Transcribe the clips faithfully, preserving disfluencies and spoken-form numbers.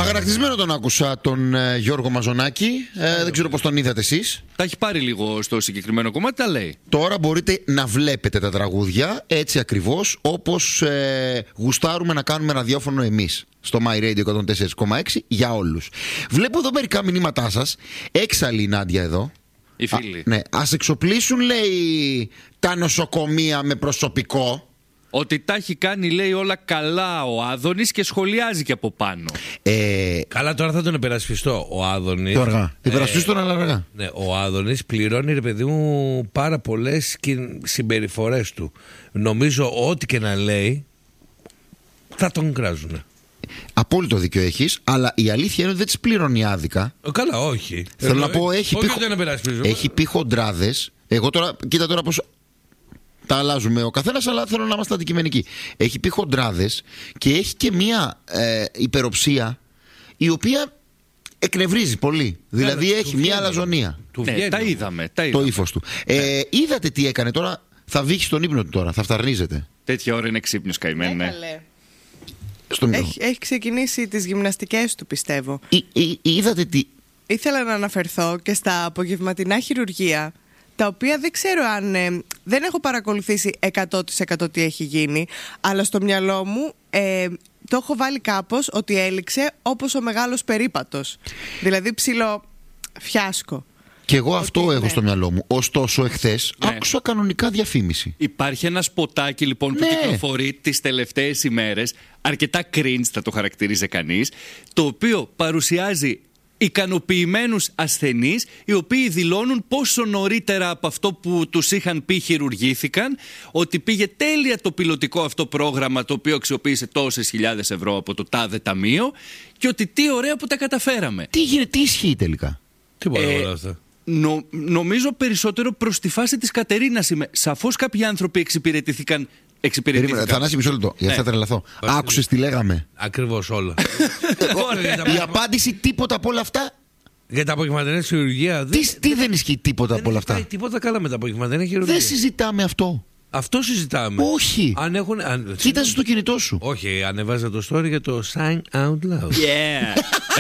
Αγανακτισμένο τον άκουσα τον ε, Γιώργο Μαζονάκη. ε, Δεν ξέρω πώς τον είδατε εσείς. Τα έχει πάρει λίγο στο συγκεκριμένο κομμάτι, τα λέει. Τώρα μπορείτε να βλέπετε τα τραγούδια έτσι ακριβώς όπως ε, γουστάρουμε να κάνουμε ραδιόφωνο εμείς στο MyRadio εκατόν τέσσερα κόμμα έξι για όλους. Βλέπω εδώ μερικά μηνύματά σας. Έξαλλη η Νάντια εδώ. Οι φίλοι. Α, ναι, ας εξοπλίσουν, λέει, τα νοσοκομεία με προσωπικό. Ότι τα έχει κάνει, λέει, όλα καλά ο Άδωνης και σχολιάζει και από πάνω. Ε, Καλά, τώρα θα τον υπερασπιστώ. Ο Άδωνης. Τώρα αργά. Υπερασπιστώ τον, αλλά αργά. Ναι, ο Άδωνης πληρώνει, ρε παιδί μου, πάρα πολλές συμπεριφορές του. Νομίζω ό,τι και να λέει θα τον κράζουν. Απόλυτο δίκιο έχεις, αλλά η αλήθεια είναι ότι δεν τις πληρώνει άδικα. Ε, καλά, όχι. Θέλω ε, να πω, έχει όχι πει, ότι δεν υπερασπίζω. έχει πει χοντράδες. Εγώ τώρα, κοίτα τώρα πώς τα αλλάζουμε ο καθένας, αλλά θέλω να είμαστε αντικειμενικοί. Έχει πει χοντράδες και έχει και μία ε, υπεροψία η οποία εκνευρίζει πολύ. Δηλαδή του έχει βγαίνει. μία αλαζονία. Του Ναι, βγαίνει. τα είδαμε. Τα Το είδαμε. ύφος του. Ε, είδατε τι έκανε τώρα. Θα βήχει στον ύπνο του τώρα. Θα φταρνίζεται. Τέτοια ώρα είναι ξύπνιος καημένη. Ναι. Έκαλε. Στο μυαλό. Έχει, έχει ξεκινήσει τις γυμναστικές του, πιστεύω. Ή- ή- είδατε τι. Ήθελα να αναφερθώ και στα απογευματινά χειρουργεία, τα οποία δεν ξέρω αν... ε, δεν έχω παρακολουθήσει εκατό τοις εκατό τι έχει γίνει, αλλά στο μυαλό μου ε, το έχω βάλει κάπως ότι έληξε όπως ο μεγάλος περίπατος. Δηλαδή ψηλό φιάσκο. Και εγώ αυτό Ότι, έχω ναι. στο μυαλό μου. Ωστόσο, εχθές Ναι. άκουσα κανονικά διαφήμιση. Υπάρχει ένα σποτάκι λοιπόν που Ναι. κυκλοφορεί τις τελευταίες ημέρες, αρκετά cringe θα το χαρακτηρίζει κανείς, το οποίο παρουσιάζει ικανοποιημένους ασθενείς οι οποίοι δηλώνουν πόσο νωρίτερα από αυτό που τους είχαν πει χειρουργήθηκαν, ότι πήγε τέλεια το πιλωτικό αυτό πρόγραμμα το οποίο αξιοποίησε τόσες χιλιάδες ευρώ από το τάδε ταμείο και ότι τι ωραία που τα καταφέραμε. Τι γίνεται, τι ισχύει τελικά. Τίποτα Ε, όλα αυτά. Νο, νομίζω περισσότερο προς τη φάση της Κατερίνας είμαι. Σαφώς κάποιοι άνθρωποι εξυπηρετήθηκαν. εξυπηρετήθηκαν. Περίμενε, Θανάση, μισό λεπτό. Γιατί Ναι. θα τρελαθώ. Άκουσες τι λέγαμε. Ακριβώς όλα. Η απάντηση τίποτα από όλα αυτά. Για τα απογευματινά χειρουργία. Τι, τι δεν ισχύει τίποτα από όλα Δεν πάει αυτά. τίποτα καλά με τα απογευματινά χειρουργία. Δεν συζητάμε αυτό. Αυτό συζητάμε. Όχι. Αν έχουν, αν, Κοίταζε στο κινητό σου. Όχι, ανεβάζα το story για το sign out loud. Yeah.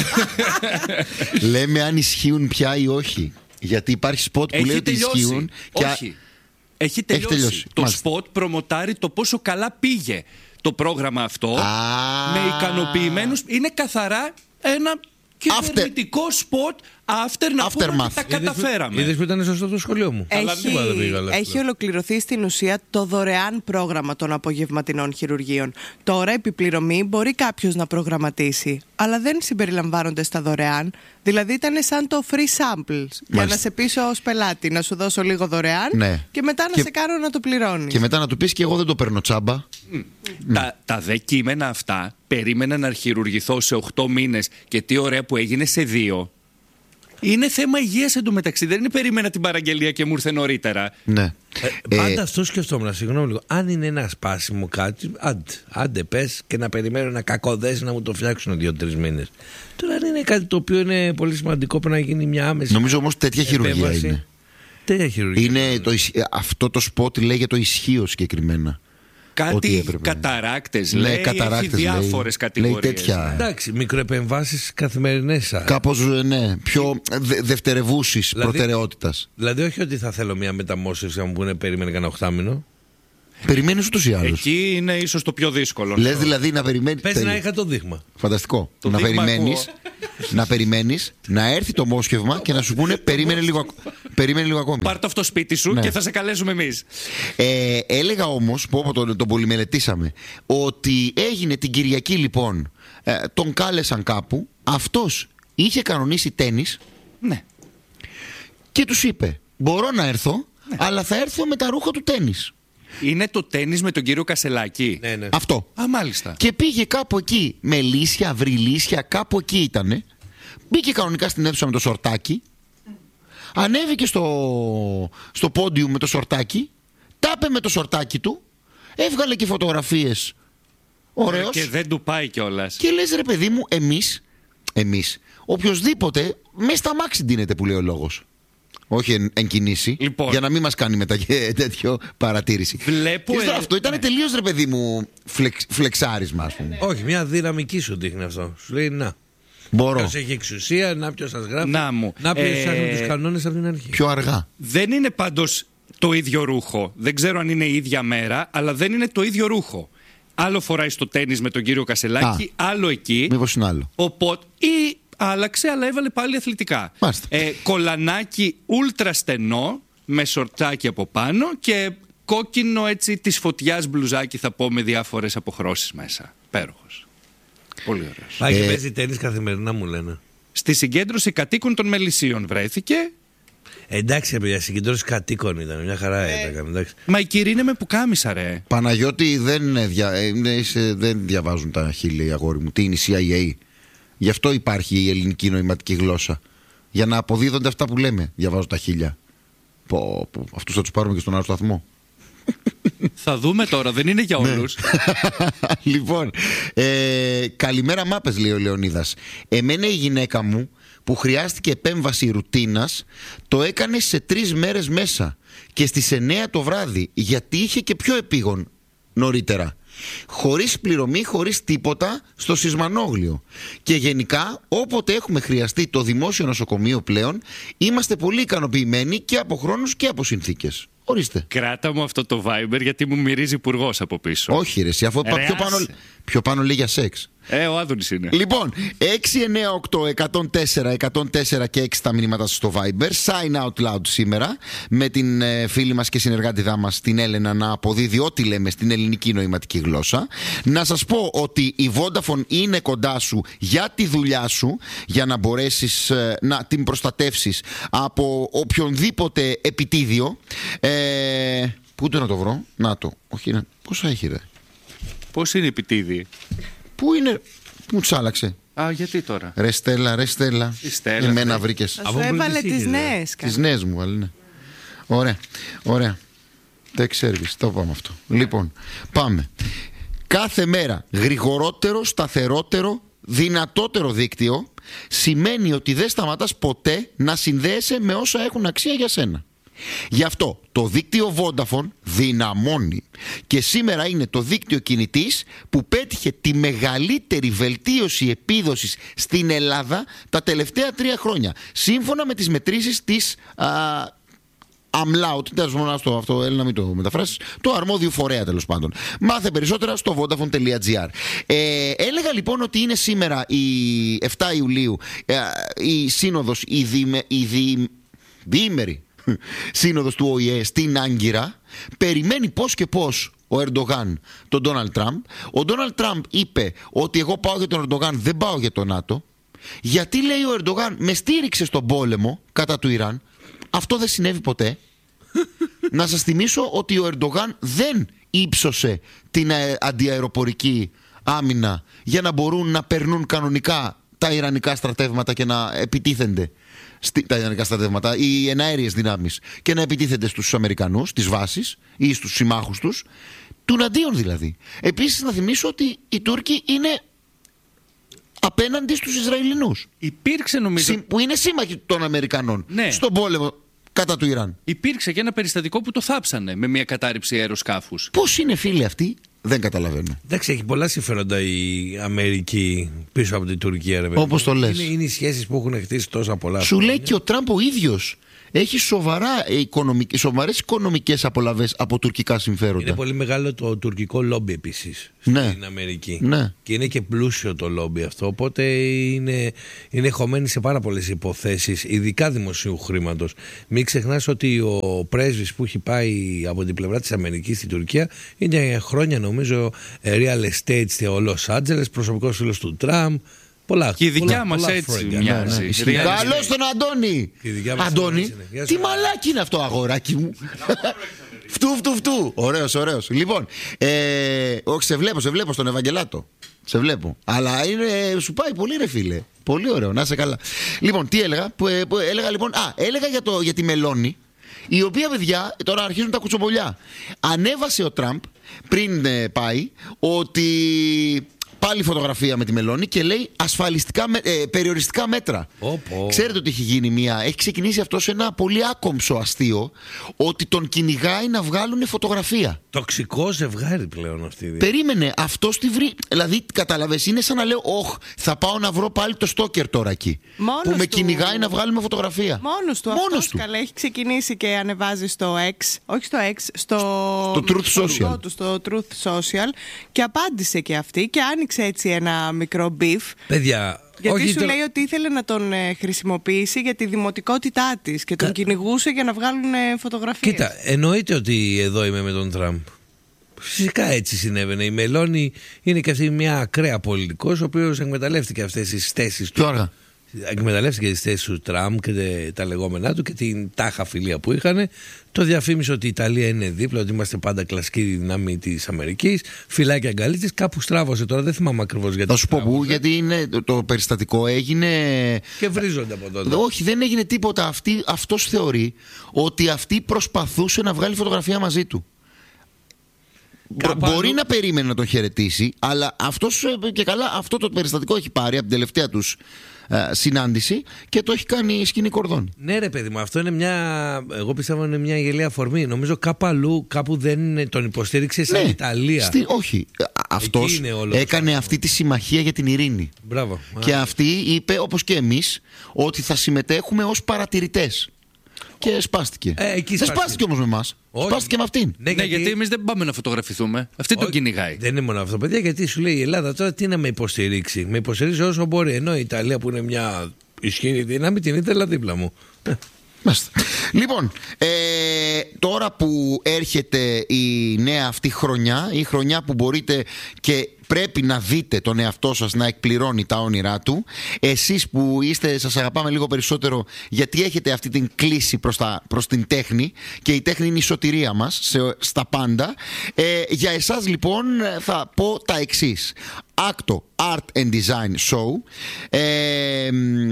Λέμε αν ισχύουν πια ή όχι. Γιατί υπάρχει σποτ που λέει Έχει ότι τελειώσει. ισχύουν. Και... Όχι. Έχει τελειώσει. τελειώσει. Το Μάλιστα. σποτ προμοτάρει το πόσο καλά πήγε το πρόγραμμα αυτό. Α. Με ικανοποιημένους. Είναι καθαρά ένα κυβερνητικό σποτ after να πούμε Aftermath. ότι τα καταφέραμε. Είδες που ήταν σωστό το σχολείο μου. Αλλά Έχει, τίποτα δεν πήγα, αλλά έχει αυτό. ολοκληρωθεί στην ουσία το δωρεάν πρόγραμμα των απογευματινών χειρουργείων. Τώρα επιπληρωμή μπορεί κάποιος να προγραμματίσει, αλλά δεν συμπεριλαμβάνονται στα δωρεάν. Δηλαδή ήταν σαν το free samples. Για να σε πείσω ως πελάτη, να σου δώσω λίγο δωρεάν Ναι. και μετά να Και- σε κάνω να το πληρώνεις. Και μετά να του πεις και εγώ δεν το παίρνω τσάμπα. Τα, τα δε κείμενα αυτά περίμενα να χειρουργηθώ σε οκτώ μήνες και τι ωραία που έγινε σε δύο. Είναι θέμα υγείας εντωμεταξύ. Δεν είναι περίμενα την παραγγελία και μου ήρθε νωρίτερα. Ναι. Ε, πάντα αυτό σκεφτόμουν, συγγνώμη λίγο. Αν είναι ένα σπάσιμο κάτι, άντε, άντε πες και να περιμένω ένα κακό δέση να μου το φτιάξουν δύο-τρει μήνες. Τώρα αν είναι κάτι το οποίο είναι πολύ σημαντικό, πρέπει να γίνει μια άμεση. Νομίζω όμως τέτοια χειρουργία επέμβαση. είναι. Τέτοια χειρουργία. Είναι το, ισ- αυτό το σποτ λέει για το ισχύο συγκεκριμένα. Ό,τι Κάτι έπρεπε. καταράκτες Ναι, λέει, καταράκτες, έχει λέει. διάφορες Λέει κατηγορίες. τέτοια. Εντάξει, μικροεπεμβάσεις καθημερινές. Κάπως, ναι, πιο δε, δευτερευούσης Δηλαδή- προτεραιότητας. Δηλαδή, όχι ότι θα θέλω μια μεταμόσχευση να μου πούνε περίμενε κανένα οχτάμινο. Περιμένεις ούτως ή άλλως. Εκεί είναι ίσως το πιο δύσκολο. Λες δηλαδή να περιμένεις. Πες τέλεια. να είχα το δείγμα. Φανταστικό. Το να δείγμα περιμένεις, να περιμένεις να έρθει το μόσχευμα και να σου πούνε περίμενε λίγο, ακ- περίμενε λίγο ακόμη. Πάρ' το αυτό σπίτι σου Ναι. και θα σε καλέσουμε εμείς. Ε, έλεγα όμως, που όπου τον, τον πολυμελετήσαμε, ότι έγινε την Κυριακή λοιπόν, ε, τον κάλεσαν κάπου, αυτός είχε κανονίσει τένις Ναι. και τους είπε μπορώ να έρθω, αλλά θα έρθω με τα ρούχα του τένις. Είναι το τένις με τον κύριο Κασελάκη. Ναι, ναι. Αυτό. Α, μάλιστα. Και πήγε κάπου εκεί με λύσια, βρυλίσια, κάπου εκεί ήτανε. Μπήκε κανονικά στην αίθουσα με το σορτάκι. Ανέβηκε στο, στο πόντιου με το σορτάκι. Τάπε με το σορτάκι του. Έβγαλε και φωτογραφίες. Ωραίος. Και δεν του πάει κιόλας. Και λες ρε παιδί μου, εμείς, εμείς, οποιοσδήποτε, μέσα στα μάξι ντύνεται που λέει ο λόγος. Όχι εν, εν κινήσει. Λοιπόν. Για να μην μας κάνει μετά και τέτοιο παρατήρηση. Βλέπω, Και στο- ε, αυτό ήταν ναι. τελείως ρε παιδί μου φλεξ, φλεξάρισμα, ας πούμε. Όχι, μια δυναμική σου δείχνει αυτό. Σου λέει να. Μπορώ. Ποιος έχει εξουσία, να ποιος σας γράφει. Να μου. Να ποιος Ε, φτιάχνει τους κανόνες από την αρχή. Πιο αργά. Δεν είναι πάντως το ίδιο ρούχο. Δεν ξέρω αν είναι η ίδια μέρα, αλλά δεν είναι το ίδιο ρούχο. Άλλο φοράει στο τένις με τον κύριο Κασελάκη, Α, άλλο εκεί. μήπως είναι άλλο. Οπότε. Ή άλλαξε, αλλά έβαλε πάλι αθλητικά. Μάλιστα. Ε, κολανάκι ούλτρα στενό, με σορτσάκι από πάνω και κόκκινο έτσι της φωτιάς μπλουζάκι, θα πω, με διάφορες αποχρώσεις μέσα. Πέροχος. Πολύ ωραίος. Πάει και Ε, παίζει τένις καθημερινά, μου λένε. Στη συγκέντρωση κατοίκων των Μελισσίων βρέθηκε. Εντάξει, παιδιά, συγκεντρώσεις κατοίκων ήταν. Μια χαρά Ε. ήταν. Εντάξει. Μα η κυρία είναι με πουκάμισα, ρε. Παναγιώτη, δεν, ε, δια, ε, ε, είσαι- δεν διαβάζουν τα χείλη, αγόρι μου. Τι είναι η σι άι έι. Γι' αυτό υπάρχει η ελληνική νοηματική γλώσσα. Για να αποδίδονται αυτά που λέμε. Διαβάζω τα χίλια. Πω, πω. Αυτούς θα τους πάρουμε και στον άλλο σταθμό. Θα δούμε τώρα, δεν είναι για όλους. Λοιπόν, ε, καλημέρα μάπες, λέει ο Λεωνίδας. Εμένα η γυναίκα μου που χρειάστηκε επέμβαση ρουτίνας το έκανε σε τρεις μέρες μέσα και στις εννέα το βράδυ, γιατί είχε και πιο επίγον νωρίτερα. Χωρίς πληρωμή, χωρίς τίποτα, στο Σισμανόγλιο. Και γενικά, όποτε έχουμε χρειαστεί το δημόσιο νοσοκομείο πλέον, είμαστε πολύ ικανοποιημένοι και από χρόνους και από συνθήκες. Ορίστε. Κράτα μου αυτό το Viber, γιατί μου μυρίζει υπουργός από πίσω. Όχι ρε, εσύ, αφού Ρε, πιο πάνω, άσε. πιο πάνω λέει για σεξ. Ε, ο Άδωνης είναι. Λοιπόν, έξι εννιά οκτώ εκατόν τέσσερα εκατόν τέσσερα και έξι τα μηνύματα σας στο Viber. Sign out loud σήμερα με την ε, φίλη μας και συνεργάτηδά μας την Έλενα να αποδίδει ό,τι λέμε στην ελληνική νοηματική γλώσσα. Να σας πω ότι η Vodafone είναι κοντά σου για τη δουλειά σου, για να μπορέσεις ε, να την προστατεύσεις από οποιονδήποτε επιτίδιο. Ε, πού το να το βρω? Να το. Όχι, να... πόσα έχει ρε? Πώς είναι η επιτίδη? Πού είναι? Πού τους άλλαξε? Α, γιατί τώρα? Ρε Στέλλα, ρε Στέλλα. Η Στέλλα, Εμένα ναι. βρήκες. Θα Από σου πού έβαλε τις τις είχες, νέες. Τις νέες μου, αλλά ναι. Ωραία, ωραία. Tech service, το πάμε αυτό. Λοιπόν, πάμε. Κάθε μέρα γρηγορότερο, σταθερότερο, δυνατότερο δίκτυο σημαίνει ότι δεν σταματάς ποτέ να συνδέεσαι με όσα έχουν αξία για σένα. Γι' αυτό το δίκτυο Vodafone δυναμώνει και σήμερα είναι το δίκτυο κινητής που πέτυχε τη μεγαλύτερη βελτίωση επίδοσης στην Ελλάδα τα τελευταία τρία χρόνια, σύμφωνα με τις μετρήσεις της α, Amloud, τέλος πάντων, αυτό, αυτό Έλληνα, μην το μεταφράσεις, το αρμόδιου φορέα τέλος πάντων. Μάθε περισσότερα στο vodafone τελεία gr. Ε, έλεγα λοιπόν ότι είναι σήμερα η εφτά Ιουλίου ε, η σύνοδος, η, διμε, η δι, διήμερη σύνοδος του Ο Η Ε στην Άγκυρα. Περιμένει πώς και πώς ο Ερντογάν τον Ντόναλντ Τραμπ. Ο Ντόναλντ Τραμπ είπε ότι εγώ πάω για τον Ερντογάν, δεν πάω για τον ΝΑΤΟ. Γιατί, λέει, ο Ερντογάν με στήριξε στον πόλεμο κατά του Ιράν. Αυτό δεν συνέβη ποτέ. Να σας θυμίσω ότι ο Ερντογάν δεν ύψωσε την αντιαεροπορική άμυνα για να μπορούν να περνούν κανονικά τα ιρανικά στρατεύματα και να επιτίθενται στη, τα ιρανικά στρατεύματα, οι εναέριες δυνάμεις, και να επιτίθενται στους Αμερικανούς, στις βάσεις ή στους συμμάχους τους, τουναντίον δηλαδή. Επίσης να θυμίσω ότι οι Τούρκοι είναι απέναντι στους Ισραηλινούς, Υπήρξε νομίζω. που είναι σύμμαχοι των Αμερικανών, Ναι. στον πόλεμο κατά του Ιράν. Υπήρξε και ένα περιστατικό που το θάψανε με μια κατάρριψη αεροσκάφους. Πώς είναι, φίλοι, αυτοί? Δεν καταλαβαίνω. Εντάξει, έχει πολλά συμφέροντα η Αμερική πίσω από την Τουρκία, ρε παιδί. Όπως το λες. Είναι, είναι οι σχέσεις που έχουν χτίσει τόσα πολλά. Σου χρόνια. λέει και ο Τραμπ ο ίδιος έχει σοβαρά οικονομικ... σοβαρές οικονομικές απολαβές από τουρκικά συμφέροντα. Είναι πολύ μεγάλο το τουρκικό λόμπι επίσης Ναι. στην Αμερική. Ναι. Και είναι και πλούσιο το λόμπι αυτό. Οπότε είναι, είναι χωμένοι σε πάρα πολλές υποθέσεις, ειδικά δημοσίου χρήματος. Μην ξεχνάς ότι ο πρέσβης που έχει πάει από την πλευρά της Αμερικής στην Τουρκία είναι χρόνια, νομίζω, real estate στο Λος Άντζελες, προσωπικός φίλος του Τραμπ. Πολλά, Και η δικιά πολλά, μας πολλά έτσι φράγκα. μοιάζει. Ισχύει. Real Καλώς estate. τον Αντώνη. Η δικιά μας Αντώνη, έτσι είναι. Γεια σου. τι μαλάκι είναι αυτό, αγοράκι μου. Φτού, φτού, φτού. Ωραίος, ωραίος. Λοιπόν, ε, όχι, σε βλέπω, σε βλέπω στον Ευαγγελάτο. Σε βλέπω. Αλλά είναι, σου πάει πολύ, ρε φίλε. Πολύ ωραίο, να είσαι καλά. Λοιπόν, τι έλεγα, που, ε, που έλεγα λοιπόν, α, έλεγα για, το, για τη Μελώνη, η οποία, παιδιά, τώρα αρχίζουν τα κουτσομπολιά. Ανέβασε ο Τραμπ πριν ε, πάει ότι πάλι φωτογραφία με τη Μελώνη και λέει ασφαλιστικά, ε, περιοριστικά μέτρα. Οπό. Ξέρετε ότι έχει γίνει μια. Έχει ξεκινήσει αυτό σε ένα πολύ άκομψο αστείο ότι τον κυνηγάει να βγάλουν φωτογραφία. Τοξικό ζευγάρι πλέον αυτή. Περίμενε, αυτό τη βρει. Δηλαδή, κατάλαβες, είναι σαν να λέω: Ωχ, θα πάω να βρω πάλι το στόκερ τώρα εκεί. Μόνος που με του... κυνηγάει να βγάλουμε φωτογραφία. Μόνος του. Μόνος αυτός του. Καλά, έχει ξεκινήσει και ανεβάζει στο X. Όχι στο X, στο. Στο Truth Social. Του, στο Truth Social. Και απάντησε και αυτή και άνοιξε έτσι ένα μικρό μπιφ. Παιδιά. Γιατί όχι σου το... λέει ότι ήθελε να τον ε, χρησιμοποιήσει για τη δημοτικότητά της και τον Κα... κυνηγούσε για να βγάλουν ε, φωτογραφίες. Κοίτα, εννοείται ότι εδώ είμαι με τον Τραμπ. Φυσικά έτσι συνέβαινε. Η Μελώνη είναι και αυτή μια ακραία πολιτικός, ο οποίος εκμεταλλεύτηκε αυτές τις θέσεις του. Πιο αργά. Εκμεταλλεύτηκε τις θέσεις του Τραμπ και τα λεγόμενά του και την τάχα φιλία που είχαν. Το διαφήμισε ότι η Ιταλία είναι δίπλα, ότι είμαστε πάντα κλασική δύναμη της Αμερικής. Φυλάκια αγκαλίτης. Κάπου στράβωσε τώρα, δεν θυμάμαι ακριβώς γιατί. Θα σου πω πού, γιατί είναι, το, το περιστατικό έγινε. Και βρίζονται από τότε. Όχι, δεν έγινε τίποτα. Αυτή, αυτός θεωρεί ότι αυτή προσπαθούσε να βγάλει φωτογραφία μαζί του. Κάπου Μπορεί αλλού... να περίμενε να τον χαιρετήσει, αλλά αυτός και καλά αυτό το περιστατικό έχει πάρει από την τελευταία τους ε, συνάντηση και το έχει κάνει σκηνή κορδόν. Ναι, ρε παιδί μου, αυτό είναι μια. Εγώ πιστεύω είναι μια γελία αφορμή. Νομίζω κάπου αλλού, κάπου δεν τον υποστήριξε σαν Ναι, Ιταλία. Στη, όχι. Αυτός έκανε αυτή τη συμμαχία για την ειρήνη. Μπράβο. Και αυτή είπε, όπως και εμείς, ότι θα συμμετέχουμε ως παρατηρητές. Και σπάστηκε. Ε, εκεί δεν σπάστηκε. σπάστηκε όμως με εμάς. Σπάστηκε με αυτήν. Ναι, Ναι, γιατί εμείς δεν πάμε να φωτογραφηθούμε. Αυτή τον κυνηγάει. Δεν είναι μόνο αυτό, παιδιά, γιατί σου λέει η Ελλάδα τώρα τι να με υποστηρίξει. Με υποστηρίζει όσο μπορεί. Ενώ η Ιταλία που είναι μια ισχυρή δύναμη την ήθελα δίπλα μου. Μάλιστα. Λοιπόν, ε, τώρα που έρχεται η νέα αυτή χρονιά, η χρονιά που μπορείτε και πρέπει να δείτε τον εαυτό σας να εκπληρώνει τα όνειρά του, εσείς που είστε, σας αγαπάμε λίγο περισσότερο γιατί έχετε αυτή την κλίση προς, τα, προς την τέχνη και η τέχνη είναι η σωτηρία μας σε, στα πάντα, ε, για εσάς λοιπόν θα πω τα εξής. Άκτο Art and Design Show ε,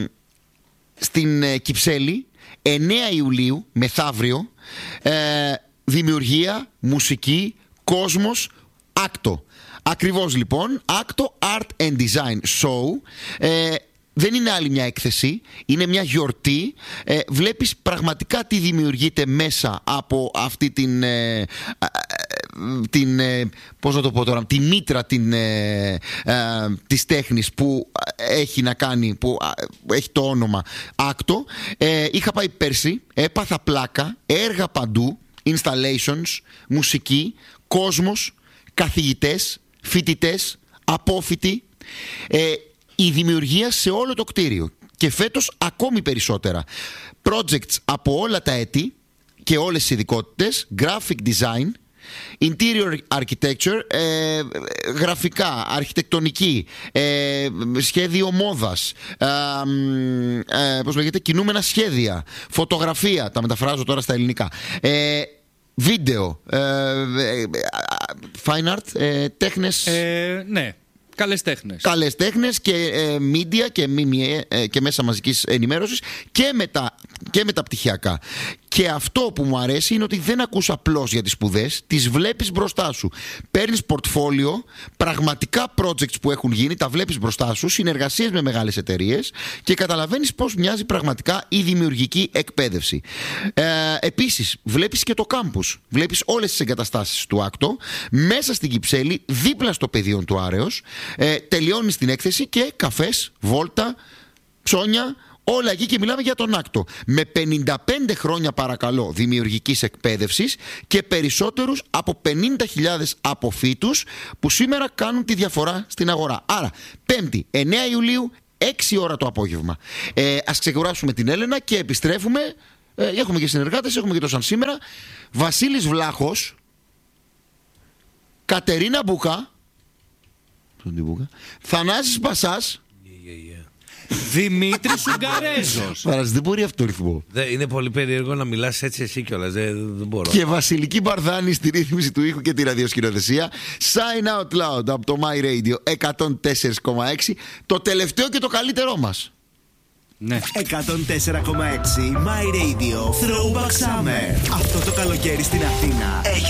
στην ε, Κυψέλη εννέα Ιουλίου, μεθαύριο, ε, δημιουργία, μουσική, κόσμος, άκτο. Ακριβώς λοιπόν, άκτο Art and Design Show. Ε, δεν είναι άλλη μια έκθεση, είναι μια γιορτή. Ε, βλέπεις πραγματικά τι δημιουργείται μέσα από αυτή την... Ε, την, πώς να το πω τώρα, τη μήτρα την, ε, ε, της τέχνης που έχει να κάνει, που έχει το όνομα άκτο. ε, είχα πάει πέρσι, έπαθα πλάκα, έργα παντού, installations, μουσική, κόσμος, καθηγητές, φοιτητές, απόφοιτοι, ε, η δημιουργία σε όλο το κτίριο και φέτος ακόμη περισσότερα projects από όλα τα έτη και όλες τις ειδικότητες, graphic design, interior architecture, ε, γραφικά, αρχιτεκτονική, ε, σχέδιο μόδας, ε, ε, πώς λέγεται, κινούμενα σχέδια, φωτογραφία, τα μεταφράζω τώρα στα ελληνικά, ε, βίντεο, ε, ε, fine art, ε, τέχνες. Ε, ναι. Καλές τέχνες. Καλές τέχνες και ε, media και, μη, ε, και μέσα μαζικής ενημέρωσης και, μετα, και μεταπτυχιακά. Και αυτό που μου αρέσει είναι ότι δεν ακούς απλώς για τις σπουδές, τις βλέπεις μπροστά σου. Παίρνεις πορτφόλιο, πραγματικά projects που έχουν γίνει, τα βλέπεις μπροστά σου, συνεργασίες με μεγάλες εταιρείες και καταλαβαίνεις πώς μοιάζει πραγματικά η δημιουργική εκπαίδευση. Ε, επίσης, βλέπεις και το κάμπους. Βλέπεις όλες τις εγκαταστάσεις του άκτο μέσα στην Κυψέλη, δίπλα στο πεδίο του Άρεως. Ε, τελειώνεις την έκθεση και καφές, βόλτα, ψώνια, όλα εκεί και μιλάμε για τον άκτο. Με πενήντα πέντε χρόνια παρακαλώ δημιουργικής εκπαίδευσης και περισσότερους από πενήντα χιλιάδες αποφύτους που σήμερα κάνουν τη διαφορά στην αγορά. Άρα, Πέμπτη, εννέα Ιουλίου, έξι ώρα το απόγευμα. Ε, ας ξεκουράσουμε την Έλενα και επιστρέφουμε. Ε, έχουμε και συνεργάτες, έχουμε και το σαν σήμερα. Βασίλης Βλάχος, Κατερίνα Μπούκα, Θανάσης Μπασάς, Δημήτρης Ουγγαρέζος. Παράς, δεν μπορεί αυτό το ρυθμό. Είναι πολύ περίεργο να μιλάς έτσι εσύ κιόλας. Δεν, δεν μπορώ. Και Βασιλική Μπαρδάνη στη ρύθμιση του ήχου και τη ραδιοσκηνοθεσία. Sign out loud από το My Radio εκατόν τέσσερα κόμμα έξι. Το τελευταίο και το καλύτερό μας. Ναι. εκατόν τέσσερα κόμμα έξι My Radio Throwback Summer. Αυτό το καλοκαίρι στην Αθήνα